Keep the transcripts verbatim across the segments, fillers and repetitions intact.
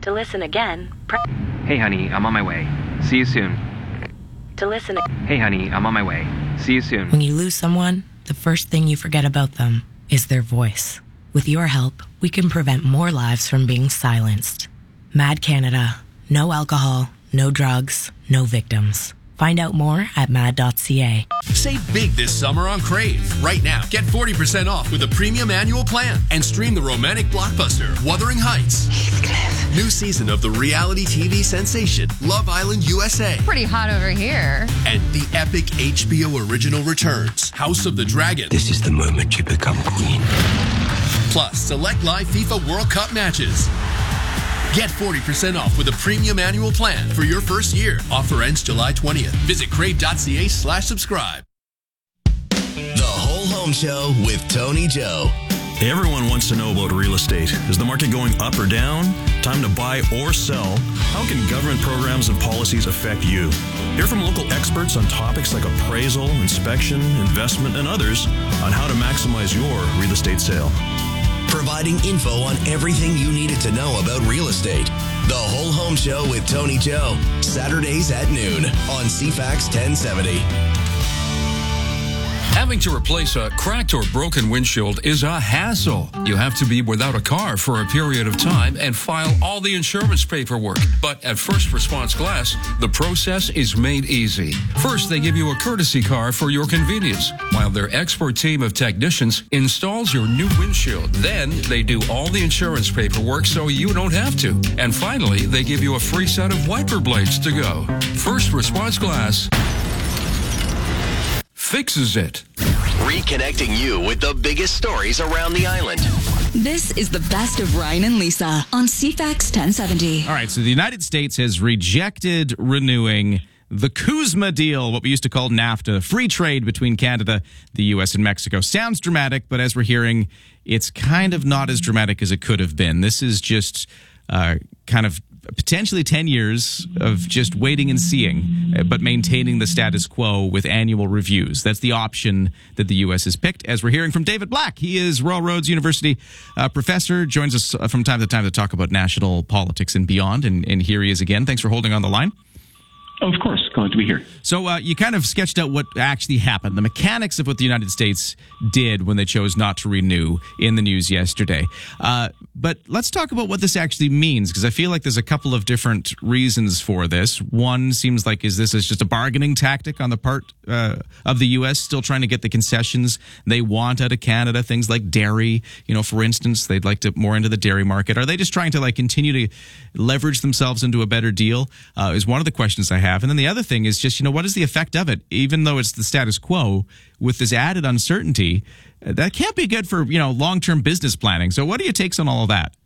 To listen again, press... Hey honey, I'm on my way. See you soon. To listen... Hey honey, I'm on my way. See you soon. When you lose someone, the first thing you forget about them is their voice. With your help, we can prevent more lives from being silenced. Mad Canada. No alcohol, no drugs, no victims. Find out more at mad dot c a. Save big this summer on Crave. Right now, get forty percent off with a premium annual plan and stream the romantic blockbuster Wuthering Heights. Heathcliff. New season of the reality T V sensation Love Island U S A. Pretty hot over here. And the epic H B O original returns House of the Dragon. This is the moment you become queen. Plus, select live FIFA World Cup matches. Get forty percent off with a premium annual plan for your first year. Offer ends July twentieth. Visit crave dot c a slash subscribe. The Whole Home Show with Tony Joe. Everyone wants to know about real estate. Is the market going up or down? Time to buy or sell? How can government programs and policies affect you? Hear from local experts on topics like appraisal, inspection, investment, and others on how to maximize your real estate sale. Providing info on everything you needed to know about real estate. The Whole Home Show with Tony Joe. Saturdays at noon on C FAX ten seventy. Having to replace a cracked or broken windshield is a hassle. You have to be without a car for a period of time and file all the insurance paperwork. But at First Response Glass, the process is made easy. First, they give you a courtesy car for your convenience, while their expert team of technicians installs your new windshield. Then, they do all the insurance paperwork so you don't have to. And finally, they give you a free set of wiper blades to go. First Response Glass fixes it. Reconnecting you with the biggest stories around the island. This is the best of Ryan and Lisa on C FAX ten seventy. All right, so the United States has rejected renewing the CUSMA deal, what we used to call NAFTA, free trade between Canada, the U S, and Mexico. Sounds dramatic, but as we're hearing, it's kind of not as dramatic as it could have been. This is just uh, kind of potentially ten years of just waiting and seeing, but maintaining the status quo with annual reviews. That's the option that the U S has picked, as we're hearing from David Black. He is Royal Roads University uh, professor, joins us from time to time to talk about national politics and beyond, and, and here he is again. Thanks for holding on the line. Oh, of course. Glad to be here. So uh, you kind of sketched out what actually happened, the mechanics of what the United States did when they chose not to renew in the news yesterday. Uh, but let's talk about what this actually means, because I feel like there's a couple of different reasons for this. One seems like, is this is just a bargaining tactic on the part uh, of the U S, still trying to get the concessions they want out of Canada, things like dairy, you know, for instance, they'd like to more into the dairy market. Are they just trying to like continue to leverage themselves into a better deal uh, is one of the questions I have. Have. And then the other thing is just, you know, what is the effect of it? Even though it's the status quo, with this added uncertainty, that can't be good for, you know, long-term business planning. So what are your takes on all of that?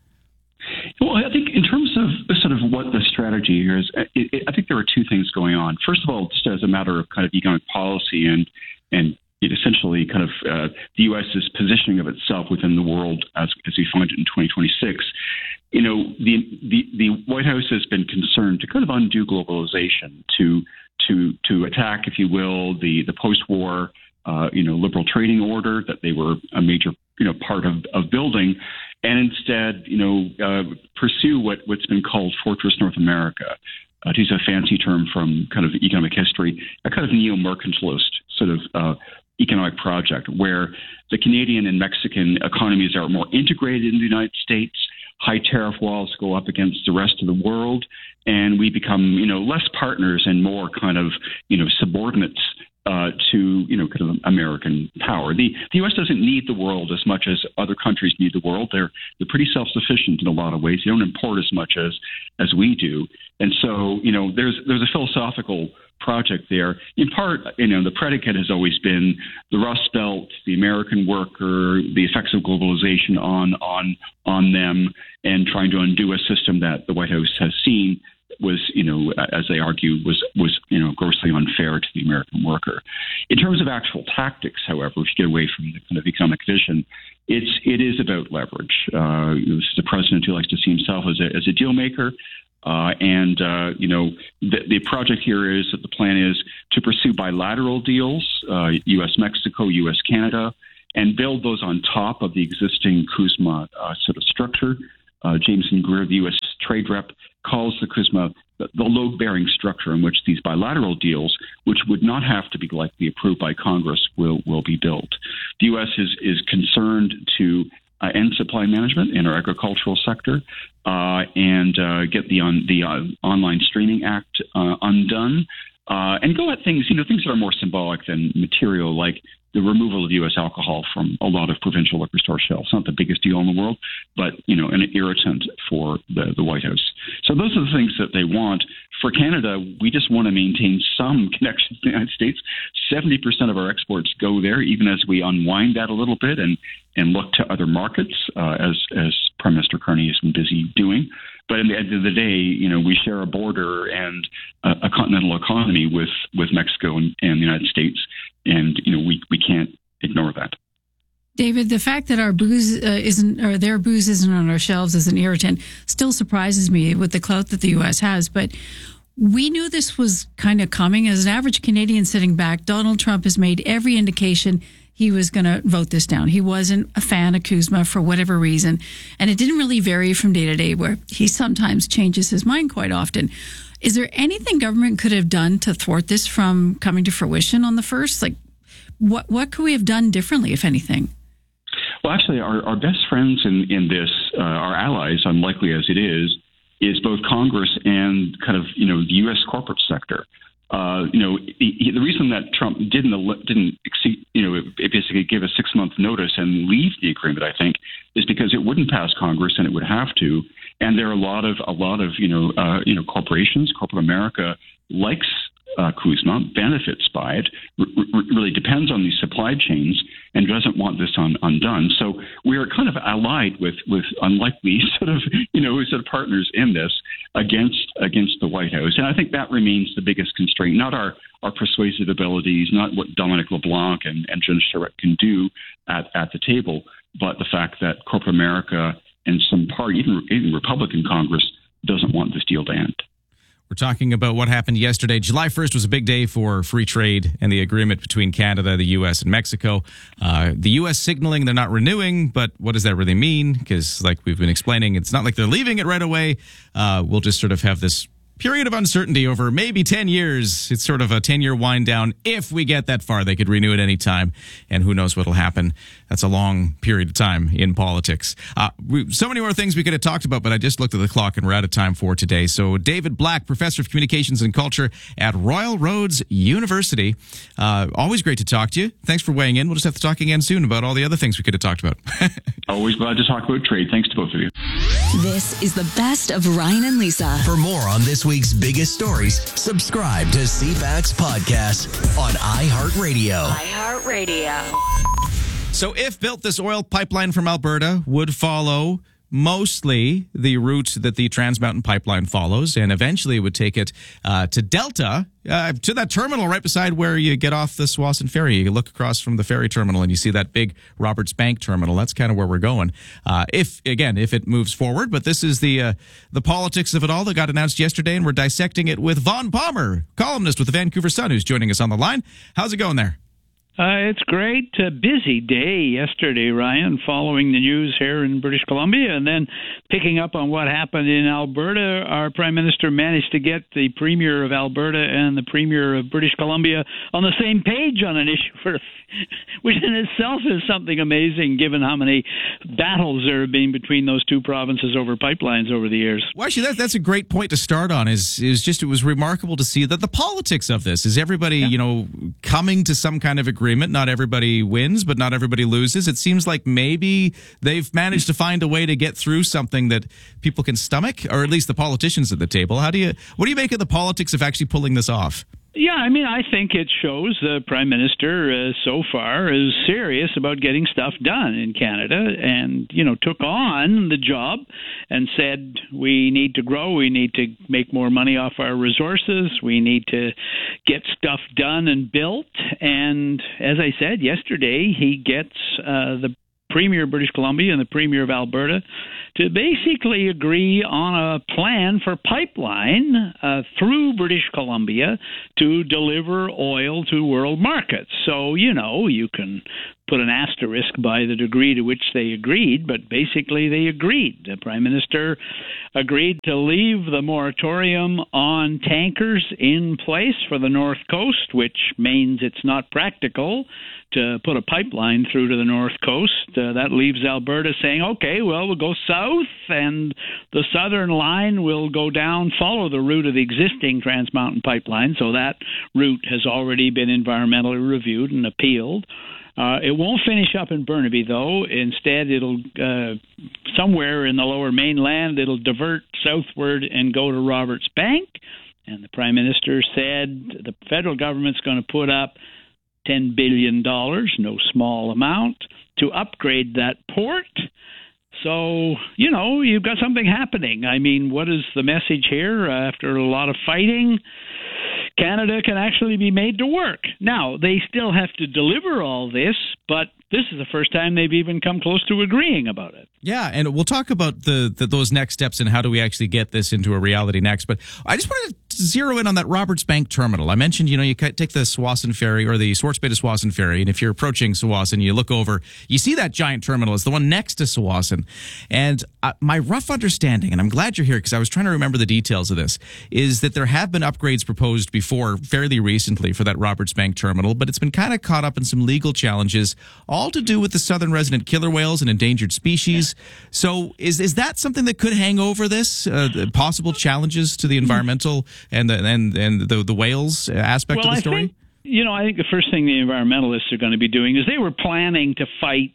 Well, I think in terms of sort of what the strategy here is, it, it, I think there are two things going on. First of all, just as a matter of kind of economic policy and, and it essentially kind of uh, the U S's positioning of itself within the world as, as we find it in twenty twenty-six. You know, the, the the White House has been concerned to kind of undo globalization, to to to attack, if you will, the the post-war uh, you know liberal trading order that they were a major you know part of, of building, and instead you know uh, pursue what what's been called Fortress North America, uh, to use a fancy term from kind of economic history, a kind of neo-mercantilist sort of uh, economic project where the Canadian and Mexican economies are more integrated in the United States. High tariff walls go up against the rest of the world, and we become, you know, less partners and more kind of, you know, subordinates uh, to, you know, kind of American power. The, the U S doesn't need the world as much as other countries need the world. They're they're pretty self-sufficient in a lot of ways. They don't import as much as as we do, and so, you know, there's there's a philosophical project there. In part, you know, the predicate has always been the Rust Belt, the American worker, the effects of globalization on on on them, and trying to undo a system that the White House has seen was, you know, as they argue, was was you know grossly unfair to the American worker. In terms of actual tactics, however, if you get away from the kind of economic vision, it's it is about leverage. Uh, this is a president who likes to see himself as a as a deal maker. Uh, and, uh, you know, the, the project here is that the plan is to pursue bilateral deals, uh, U S Mexico, U S Canada, and build those on top of the existing CUSMA uh, sort of structure. Uh, Jameson Greer, the U S trade rep calls the CUSMA the, the load-bearing structure in which these bilateral deals, which would not have to be likely approved by Congress, will will be built. The U S is is concerned to uh, end supply management in our agricultural sector uh, and uh, get the on the uh, Online Streaming Act uh, undone, uh, and go at things you know things that are more symbolic than material, like the removal of U S alcohol from a lot of provincial liquor store shelves. Not the biggest deal in the world, but, you know, an irritant for the, the White House. So those are the things that they want. For Canada, we just want to maintain some connection to the United States. seventy percent of our exports go there, even as we unwind that a little bit and, and look to other markets, uh, as, as Prime Minister Carney has been busy doing. But at the end of the day, you know, we share a border and a, a continental economy with, with Mexico and, and the United States. And, you know, we, we can't ignore that. David, the fact that our booze uh, isn't, or their booze isn't on our shelves as an irritant still surprises me with the clout that the U S has. But we knew this was kind of coming. As an average Canadian sitting back, Donald Trump has made every indication he was going to vote this down. He wasn't a fan of CUSMA for whatever reason. And it didn't really vary from day to day, where he sometimes changes his mind quite often. Is there anything government could have done to thwart this from coming to fruition on the first? Like, what what could we have done differently, if anything? Well, actually, our, our best friends in, in this, uh, our allies, unlikely as it is, is both Congress and kind of, you know, the U S corporate sector. Uh, you know, he, he, the reason that Trump didn't didn't exceed, you know, it basically give a six month notice and leave the agreement, I think, is because it wouldn't pass Congress and it would have to. And there are a lot of a lot of you know uh, you know corporations, corporate America likes uh, CUSMA, benefits by it, r- r- really depends on these supply chains, and doesn't want this un- undone. So we are kind of allied with with unlikely sort of you know sort of partners in this against against the White House, and I think that remains the biggest constraint. Not our our persuasive abilities, not what Dominic LeBlanc and, and Jen Charette can do at, at the table, but the fact that corporate America and some part, even, even Republican Congress, doesn't want this deal to end. We're talking about what happened yesterday. July first was a big day for free trade and the agreement between Canada, the U S, and Mexico. Uh, the U S signaling they're not renewing, but what does that really mean? Because like we've been explaining, it's not like they're leaving it right away. Uh, we'll just sort of have this period of uncertainty over maybe ten years. It's sort of a ten-year wind down. If we get that far, they could renew it any time, and who knows what'll happen. That's a long period of time in politics. Uh, we, so many more things we could have talked about, but I just looked at the clock and we're out of time for today. So David Black, Professor of Communications and Culture at Royal Roads University. Uh, always great to talk to you. Thanks for weighing in. We'll just have to talk again soon about all the other things we could have talked about. Always glad to talk about trade. Thanks to both of you. This is the best of Ryan and Lisa. For more on this week's biggest stories, subscribe to C FAX Podcast on iHeartRadio. iHeartRadio. So if built, this oil pipeline from Alberta would follow mostly the route that the Trans Mountain Pipeline follows, and eventually would take it uh, to Delta, uh, to that terminal right beside where you get off the Swanson Ferry. You look across from the ferry terminal and you see that big Roberts Bank terminal. That's kind of where we're going. Uh, if, again, if it moves forward. But this is the uh, the politics of it all that got announced yesterday, and we're dissecting it with Vaughn Palmer, columnist with the Vancouver Sun, who's joining us on the line. How's it going there? Uh, it's great. A busy day yesterday, Ryan, following the news here in British Columbia, and then picking up on what happened in Alberta. Our Prime Minister managed to get the Premier of Alberta and the Premier of British Columbia on the same page on an issue, for, which in itself is something amazing, given how many battles there have been between those two provinces over pipelines over the years. Well, actually, that, that's a great point to start on. Is is just it was remarkable to see that the politics of this is everybody, yeah. you know, coming to some kind of agreement. Not everybody wins, but not everybody loses. It seems like maybe they've managed to find a way to get through something that people can stomach, or at least the politicians at the table. How do you, what do you make of the politics of actually pulling this off? Yeah, I mean, I think it shows the Prime Minister uh, so far is serious about getting stuff done in Canada, and, you know, took on the job and said we need to grow, we need to make more money off our resources, we need to get stuff done and built. And as I said yesterday, he gets uh, the Premier of British Columbia and the Premier of Alberta to basically agree on a plan for pipeline uh, through British Columbia to deliver oil to world markets. So, you know, you can put an asterisk by the degree to which they agreed, but basically they agreed. The Prime Minister agreed to leave the moratorium on tankers in place for the North Coast, which means it's not practical to put a pipeline through to the North Coast. Uh, that leaves Alberta saying, okay, well, we'll go south, and the southern line will go down, follow the route of the existing Trans Mountain pipeline. So that route has already been environmentally reviewed and appealed. Uh, it won't finish up in Burnaby, though. Instead, it'll uh, somewhere in the lower mainland, it'll divert southward and go to Roberts Bank. And the Prime Minister said the federal government's going to put up ten billion dollars, no small amount, to upgrade that port. So, you know, you've got something happening. I mean, what is the message here? Uh, after a lot of fighting, Canada can actually be made to work. Now, they still have to deliver all this, but this is the first time they've even come close to agreeing about it. Yeah, and we'll talk about the, the those next steps and how do we actually get this into a reality next. But I just wanted to zero in on that Roberts Bank terminal. I mentioned, you know, you take the Tsawwassen Ferry or the Swartz Bay to Tsawwassen Ferry, and if you're approaching Tsawwassen, you look over, you see that giant terminal. It's the one next to Tsawwassen. And uh, my rough understanding, and I'm glad you're here because I was trying to remember the details of this, is that there have been upgrades proposed before fairly recently for that Roberts Bank terminal, but it's been kind of caught up in some legal challenges, all to do with the southern resident killer whales and endangered species. So is is that something that could hang over this, uh, the possible challenges to the environmental and the, and, and the, the whales aspect well, of the I story? Think, you know, I think the first thing the environmentalists are going to be doing is they were planning to fight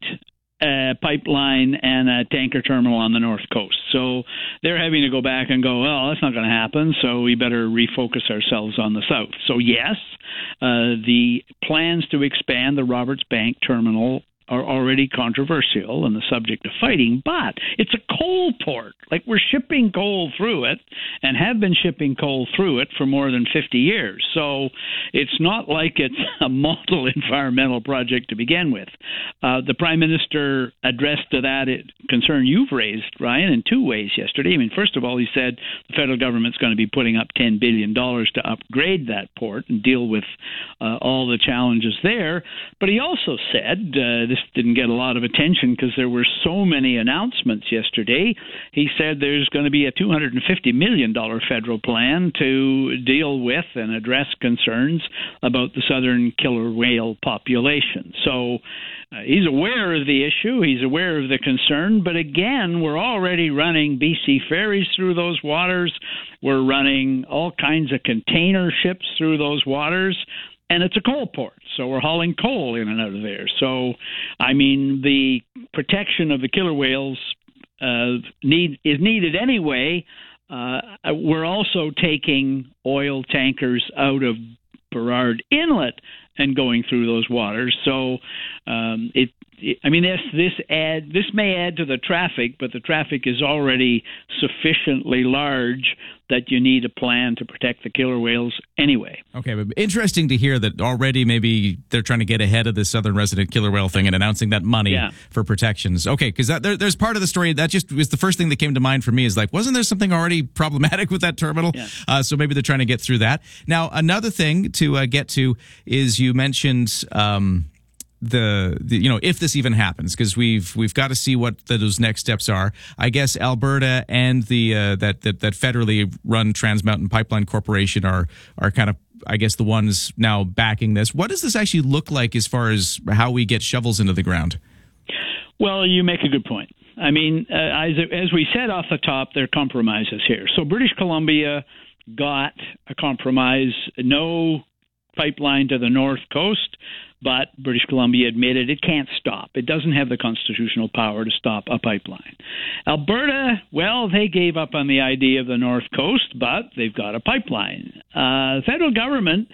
a pipeline and a tanker terminal on the North Coast. So they're having to go back and go, well, that's not going to happen, so we better refocus ourselves on the South. So yes, uh, the plans to expand the Roberts Bank terminal are already controversial and the subject of fighting, but it's a coal port. Like, we're shipping coal through it and have been shipping coal through it for more than fifty years. So it's not like it's a model environmental project to begin with. Uh, the Prime Minister addressed to that concern you've raised, Ryan, in two ways yesterday. I mean, first of all, he said the federal government's going to be putting up ten billion dollars to upgrade that port and deal with uh, all the challenges there. But he also said, uh, this didn't get a lot of attention because there were so many announcements yesterday, he said there's going to be a two hundred fifty million dollars federal plan to deal with and address concerns about the southern killer whale population. So uh, he's aware of the issue, he's aware of the concern, but again, we're already running B C ferries through those waters, we're running all kinds of container ships through those waters, and it's a coal port, so we're hauling coal in and out of there. So, I mean, the protection of the killer whales uh, need is needed anyway. Uh, we're also taking oil tankers out of Burrard Inlet and going through those waters. So, um, it, it. I mean, this this add this may add to the traffic, but the traffic is already sufficiently large that you need a plan to protect the killer whales anyway. Okay, but interesting to hear that already maybe they're trying to get ahead of the southern resident killer whale thing and announcing that money yeah. for protections. Okay, because there, there's part of the story that just was the first thing that came to mind for me is like, wasn't there something already problematic with that terminal? Yeah. Uh, so maybe they're trying to get through that. Now, another thing to uh, get to is you mentioned... Um, The, the you know if this even happens, because we've we've got to see what the, those next steps are. I guess Alberta and the uh, that, that that federally run Trans Mountain Pipeline Corporation are are kind of I guess the ones now backing this. What does this actually look like as far as how we get shovels into the ground? Well, you make a good point. I mean, uh, as as we said off the top, there are compromises here. So British Columbia got a compromise, no pipeline to the North Coast. But British Columbia admitted it can't stop. It doesn't have the constitutional power to stop a pipeline. Alberta, well, they gave up on the idea of the North Coast, but they've got a pipeline. Uh, the federal government,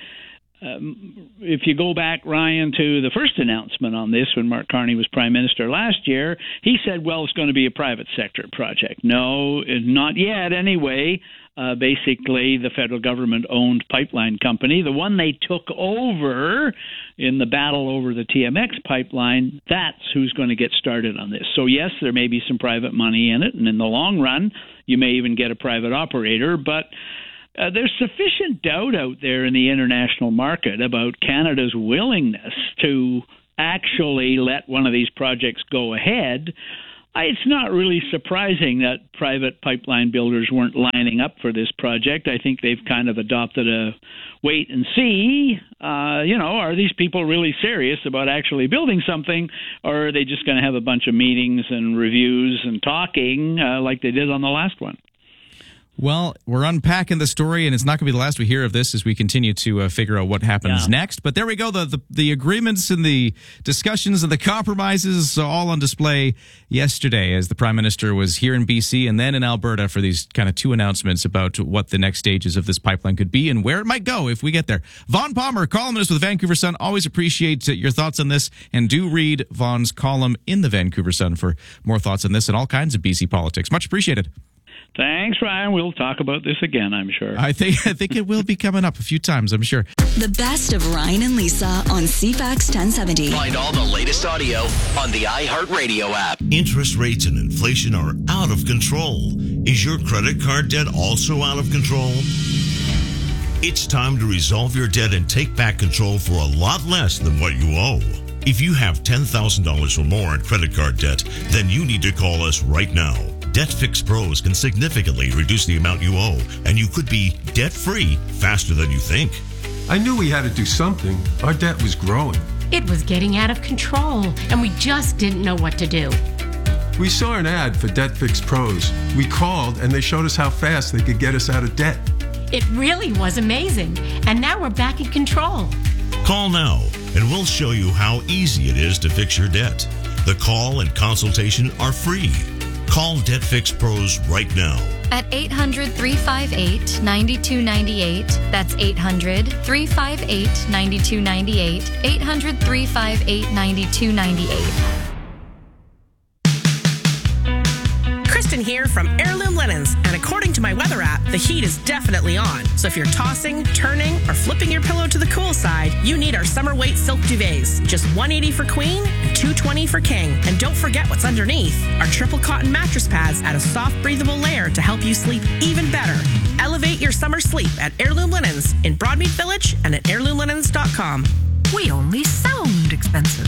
um, if you go back, Ryan, to the first announcement on this when Mark Carney was Prime Minister last year, he said, well, it's going to be a private sector project. No, not yet anyway. Uh, basically, the federal government-owned pipeline company, the one they took over in the battle over the T M X pipeline, that's who's going to get started on this. So, yes, there may be some private money in it, and in the long run, you may even get a private operator, but uh, there's sufficient doubt out there in the international market about Canada's willingness to actually let one of these projects go ahead, I, it's not really surprising that private pipeline builders weren't lining up for this project. I think they've kind of adopted a wait and see. Uh, you know, are these people really serious about actually building something, or are they just going to have a bunch of meetings and reviews and talking uh, like they did on the last one? Well, we're unpacking the story, and it's not going to be the last we hear of this as we continue to uh, figure out what happens Yeah. next. But there we go. The, the the agreements and the discussions and the compromises all on display yesterday as the Prime Minister was here in B C and then in Alberta for these kind of two announcements about what the next stages of this pipeline could be and where it might go if we get there. Vaughn Palmer, columnist with the Vancouver Sun. Always appreciate uh, your thoughts on this, and do read Vaughn's column in the Vancouver Sun for more thoughts on this and all kinds of B C politics. Much appreciated. Thanks, Ryan. We'll talk about this again, I'm sure. I think I think it will be coming up a few times, I'm sure. The best of Ryan and Lisa on C FAX ten seventy. Find all the latest audio on the iHeartRadio app. Interest rates and inflation are out of control. Is your credit card debt also out of control? It's time to resolve your debt and take back control for a lot less than what you owe. If you have ten thousand dollars or more in credit card debt, then you need to call us right now. DebtFix Pros can significantly reduce the amount you owe, and you could be debt-free faster than you think. I knew we had to do something. Our debt was growing. It was getting out of control, and we just didn't know what to do. We saw an ad for DebtFix Pros. We called, and they showed us how fast they could get us out of debt. It really was amazing, and now we're back in control. Call now, and we'll show you how easy it is to fix your debt. The call and consultation are free. Call DebtFix Pros right now. At eight hundred, three five eight, nine two nine eight. That's eight hundred, three five eight, nine two nine eight. eight hundred, three five eight, nine two nine eight. Kristen here from Heirloom Linens, and according to my weather app, the heat is definitely on. So if you're tossing, turning, or flipping your pillow to the cool side, you need our summer weight silk duvets. Just one eighty for queen and two twenty for king. And don't forget what's underneath. Our triple cotton mattress pads add a soft, breathable layer to help you sleep even better. Elevate your summer sleep at Heirloom Linens in Broadmead Village and at heirloom linens dot com. We only sound expensive.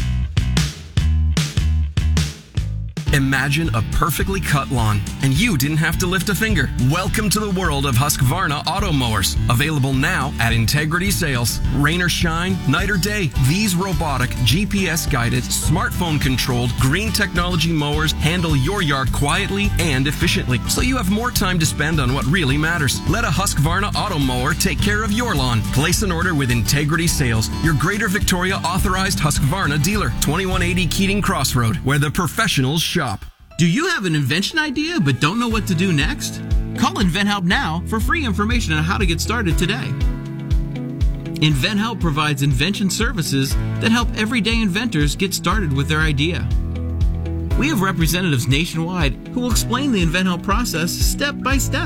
Imagine a perfectly cut lawn, and you didn't have to lift a finger. Welcome to the world of Husqvarna auto mowers. Available now at Integrity Sales. Rain or shine, night or day, these robotic, G P S-guided, smartphone-controlled, green technology mowers handle your yard quietly and efficiently, so you have more time to spend on what really matters. Let a Husqvarna auto mower take care of your lawn. Place an order with Integrity Sales, your Greater Victoria authorized Husqvarna dealer, twenty-one eighty Keating Crossroad, where the professionals shop. Do you have an invention idea but don't know what to do next? Call InventHelp now for free information on how to get started today. InventHelp provides invention services that help everyday inventors get started with their idea. We have representatives nationwide who will explain the InventHelp process step by step.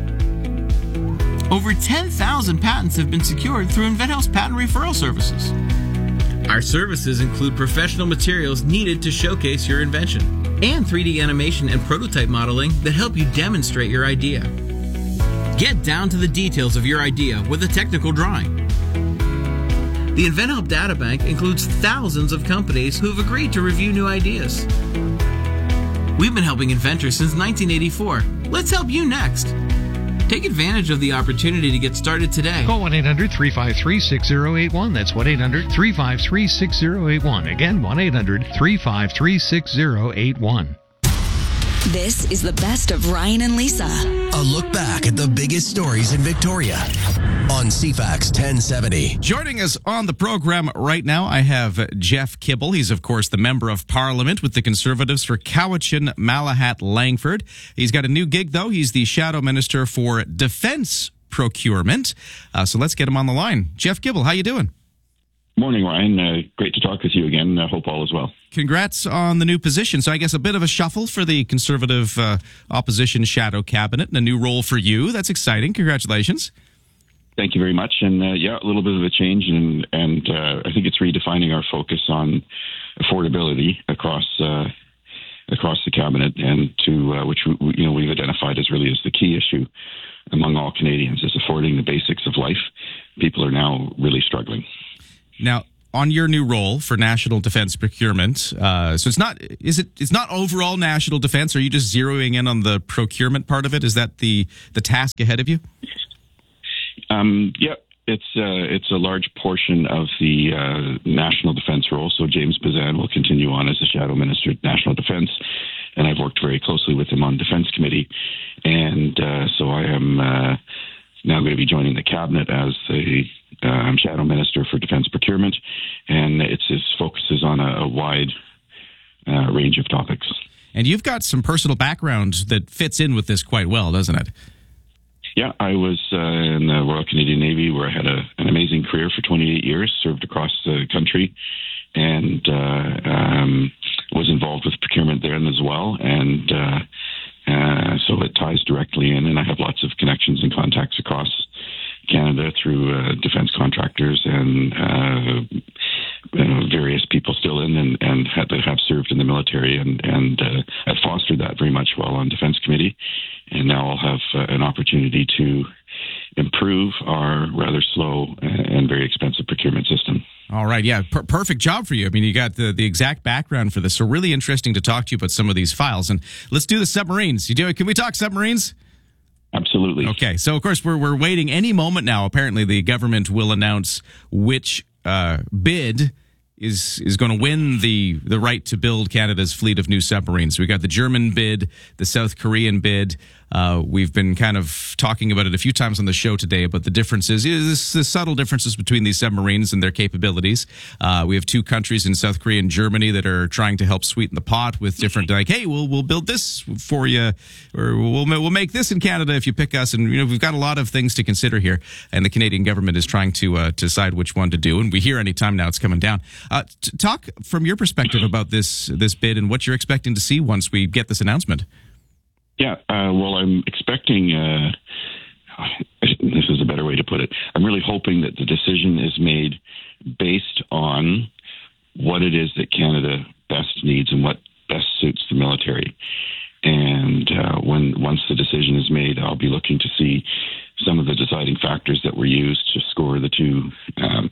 Over ten thousand patents have been secured through InventHelp's patent referral services. Our services include professional materials needed to showcase your invention and three D animation and prototype modeling that help you demonstrate your idea. Get down to the details of your idea with a technical drawing. The InventHelp Databank includes thousands of companies who have agreed to review new ideas. We've been helping inventors since nineteen eighty-four. Let's help you next. Take advantage of the opportunity to get started today. Call one eight hundred, three five three, six zero eight one. That's one eight hundred, three five three, six zero eight one. Again, one eight hundred, three five three, six zero eight one. This is the best of Ryan and Lisa. A look back at the biggest stories in Victoria on C FAX ten seventy. Joining us on the program right now, I have Jeff Kibble. He's, of course, the Member of Parliament with the Conservatives for Cowichan, Malahat, Langford. He's got a new gig, though. He's the Shadow Minister for Defence Procurement. Uh, so let's get him on the line. Jeff Kibble, how you doing? Morning, Ryan. Uh, great to talk with you again. I hope all is well. Congrats on the new position. So I guess a bit of a shuffle for the Conservative uh, Opposition Shadow Cabinet and a new role for you. That's exciting. Congratulations. Thank you very much. And uh, yeah, a little bit of a change, and and uh, I think it's redefining our focus on affordability across uh, across the cabinet, and to uh, which we, you know we've identified as really as the key issue among all Canadians is affording the basics of life. People are now really struggling. Now, on your new role for national defense procurement, uh, so it's not is it it's not overall national defense. Are you just zeroing in on the procurement part of it? Is that the the task ahead of you? Um, yeah, it's uh, it's a large portion of the uh, national defense role. So James Bazan will continue on as the Shadow Minister of National Defense, and I've worked very closely with him on Defense Committee, and uh, so I am uh, now going to be joining the cabinet as the um, Shadow Minister for Defense Procurement, and it's it focuses on a, a wide uh, range of topics. And you've got some personal background that fits in with this quite well, doesn't it? Yeah, I was uh, in the Royal Canadian Navy, where I had a, an amazing career for twenty-eight years, served across the country, and uh, um, was involved with procurement there as well. And uh, uh, so it ties directly in, and I have lots of connections and contacts across Canada through uh, defense contractors and uh, uh, various people still in and, and have, that have served in the military, and, and uh, I've fostered that very much well on Defense Committee. And now I'll have uh, an opportunity to improve our rather slow and very expensive procurement system. All right, yeah, per- perfect job for you. I mean, you got the, the exact background for this, so really interesting to talk to you about some of these files. And let's do the submarines. You do it? Can we talk submarines? Absolutely. Okay, so of course we're we're waiting any moment now. Apparently, the government will announce which uh, bid is is going to win the the right to build Canada's fleet of new submarines. We got the German bid, the South Korean bid. Uh, we've been kind of talking about it a few times on the show today about the differences, the subtle differences between these submarines and their capabilities. Uh, we have two countries in South Korea and Germany that are trying to help sweeten the pot with different, like, hey, we'll we'll build this for you, or we'll we'll make this in Canada if you pick us. And you know, we've got a lot of things to consider here, and the Canadian government is trying to uh, to decide which one to do. And we hear any time now it's coming down. Uh, t- talk from your perspective about this this bid and what you're expecting to see once we get this announcement. Yeah, uh, well, I'm expecting, uh, this is a better way to put it, I'm really hoping that the decision is made based on what it is that Canada best needs and what best suits the military. And uh, when once the decision is made, I'll be looking to see some of the deciding factors that were used to score the two um,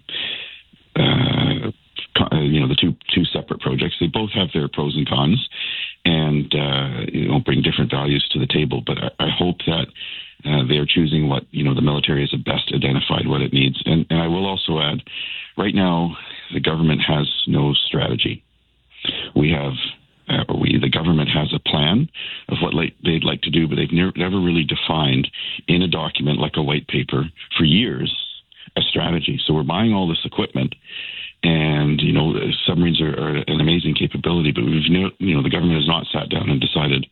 uh, you know, the two two separate projects. They both have their pros and cons, and uh, you know, bring different values to the table. But I, I hope that uh, they are choosing what you know the military has best identified what it needs. And, and I will also add, right now the government has no strategy. We have, uh, or we the government has a plan of what like, they'd like to do, but they've never, never really defined in a document like a white paper for years a strategy. So we're buying all this equipment. And, you know, submarines are, are an amazing capability, but we've, you know, the government has not sat down and decided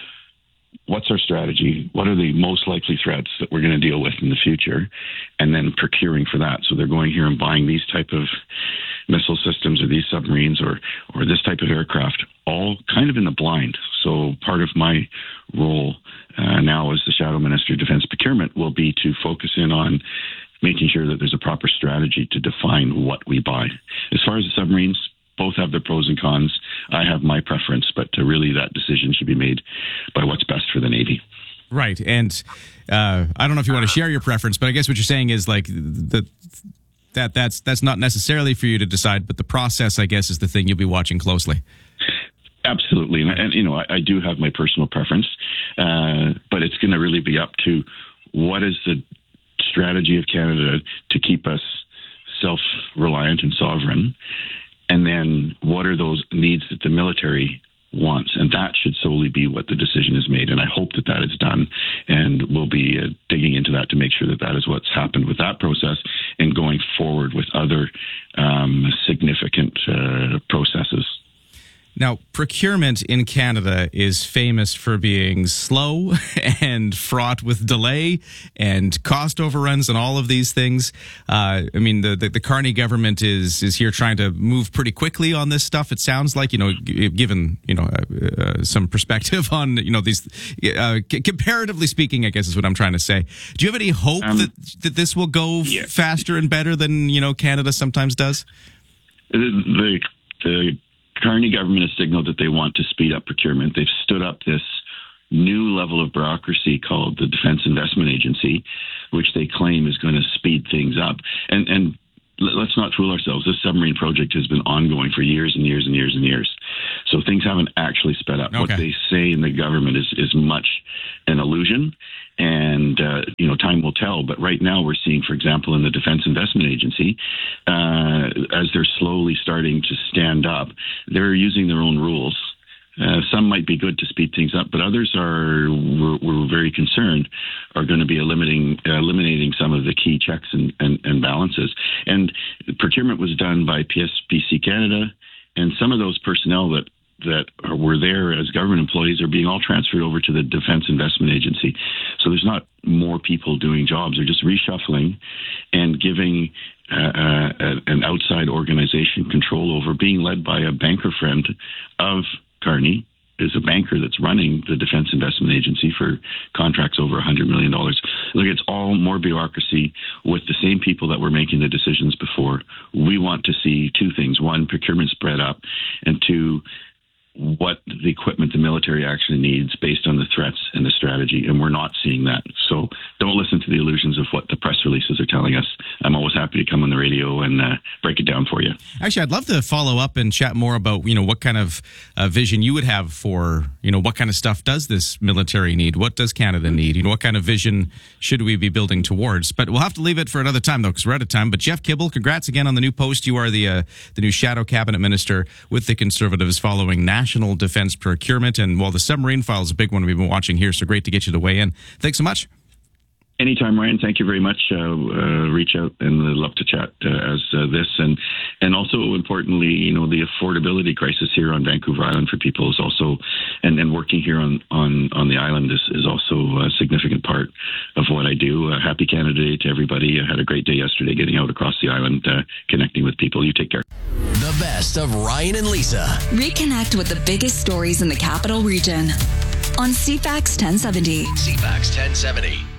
what's our strategy, what are the most likely threats that we're going to deal with in the future, and then procuring for that. So they're going here and buying these type of missile systems or these submarines or, or this type of aircraft, all kind of in the blind. So part of my role uh, now as the Shadow Minister of Defense Procurement will be to focus in on making sure that there's a proper strategy to define what we buy. As far as the submarines, both have their pros and cons. I have my preference, but uh, really that decision should be made by what's best for the Navy. Right. And uh, I don't know if you want to share your preference, but I guess what you're saying is like the, that that's that's not necessarily for you to decide, but the process, I guess, is the thing you'll be watching closely. Absolutely. And, and you know, I, I do have my personal preference, uh, but it's going to really be up to what is the strategy of Canada to keep us self-reliant and sovereign, and then what are those needs that the military wants, and that should solely be what the decision is made. And I hope that that is done, and we'll be uh, digging into that to make sure that that is what's happened with that process and going forward with other um, significant uh, processes. Now, procurement in Canada is famous for being slow and fraught with delay and cost overruns and all of these things. Uh, I mean, the, the, the Carney government is is here trying to move pretty quickly on this stuff. It sounds like, you know, given, you know, uh, uh, some perspective on, you know, these, uh, c- comparatively speaking, I guess is what I'm trying to say. Do you have any hope um, that, that this will go yeah. f- faster and better than, you know, Canada sometimes does? The, the Carney government has signaled that they want to speed up procurement. They've stood up this new level of bureaucracy called the Defense Investment Agency, which they claim is going to speed things up. And, and let's not fool ourselves. This submarine project has been ongoing for years and years and years and years. So things haven't actually sped up. Okay. What they say in the government is, is much an illusion. And, uh, you know, time will tell. But right now we're seeing, for example, in the Defense Investment Agency, uh, as they're slowly starting to stand up, they're using their own rules. Uh, some might be good to speed things up, but others are, we're, we're very concerned, are going to be eliminating, uh, eliminating some of the key checks and, and, and balances. And procurement was done by P S P C Canada, and some of those personnel that that are, were there as government employees are being all transferred over to the Defense Investment Agency. So there's not more people doing jobs. They're just reshuffling and giving uh, uh, an outside organization control over, being led by a banker friend of Carney, is a banker that's running the Defense Investment Agency for contracts over one hundred million dollars. Look, it's all more bureaucracy with the same people that were making the decisions before. We want to see two things. One, procurement spread up, and two, what the equipment the military actually needs based on the threats and the strategy, and we're not seeing that. So don't listen to the illusions of what the press releases are telling us. I'm always happy to come on the radio and uh, break it down for you. Actually, I'd love to follow up and chat more about, you know, what kind of uh, vision you would have for, you know, what kind of stuff does this military need? What does Canada need? You know, what kind of vision should we be building towards? But we'll have to leave it for another time, though, because we're out of time. But Jeff Kibble, congrats again on the new post. You are the uh, the new shadow cabinet minister with the Conservatives following national National defense procurement. And while the submarine file is a big one we've been watching here, so great to get you to weigh in. Thanks so much. Anytime, Ryan. Thank you very much. Uh, uh, reach out and uh, love to chat uh, as uh, this. And and also, importantly, you know, the affordability crisis here on Vancouver Island for people is also, and, and working here on, on, on the island is, is also a significant part of what I do. Uh, happy Canada Day to everybody. I had a great day yesterday getting out across the island, uh, connecting with people. You take care. The best of Ryan and Lisa. Reconnect with the biggest stories in the capital region on C FAX ten seventy. C FAX ten seventy.